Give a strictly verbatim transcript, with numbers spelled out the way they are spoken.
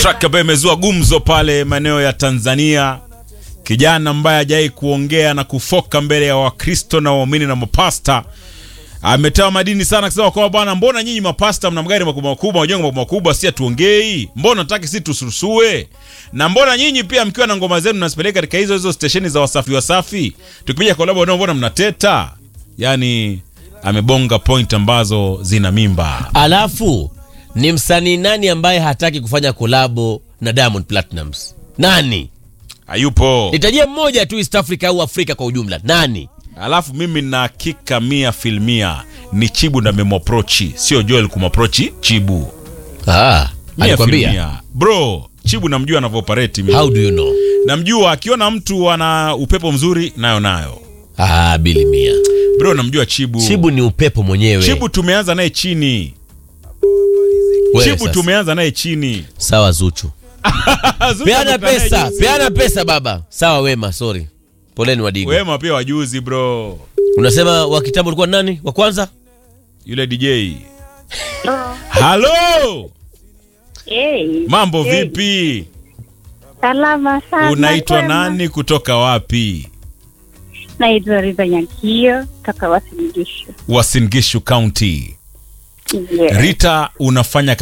Track ambayo imezua gumzo pale maeneo ya Tanzania. Kijana ambaye hajai kuongea na kufoka mbele ya Wakristo na waumini na mapasta ametoa madini sana kusema kwa bwana, mbona nyinyi mapasta mna magari makubwa makubwa, majengo makubwa makubwa, si atuongei? Mbona nataki si tusurusue? Na mbona nyinyi pia mkiwa na ngoma zenu mnasipeleka katika hizo hizo stesheni za Wasafi Wasafi? Tukipiga collab nao mbona mnateta? Yani amebonga point ambazo zina mimba. Alafu ni msanii nani ambaye hataki kufanya kolabo na Diamond Platnumz? Nani? Hayupo. Nitajie mmoja tu East Africa au Afrika kwa ujumla. Nani? Alafu mimi na hakika mia filmia ni Chibu na memwaprochi, sio Joel kumwaprochi Chibu. Ah, alikwambia. Bro, Chibu namjua anavyopareti mimi. How do you know? Namjua akiona mtu ana upepo mzuri nayo nayo. Ah, bili mia. Bro, namjua Chibu. Chibu ni upepo mwenyewe. Chibu tumeanza naye chini. Wewe Chibu sasa tumeanza naye chini. Sawa Zuchu. Peana pesa, peana pesa baba. Sawa Wema, sorry. Poleni Wadigo. Wema pia wajuzi bro. Unasema wa kitambo ulikuwa nani? Wa kwanza? Yule D J. Hello. Hey. Mambo Hey. vipi? Salama sana. Unaitwa kwema. nani kutoka wapi? Naitwa Rita Nyakio kutoka Uasin Gishu. Uasin Gishu County. Yeah. Rita, unafanya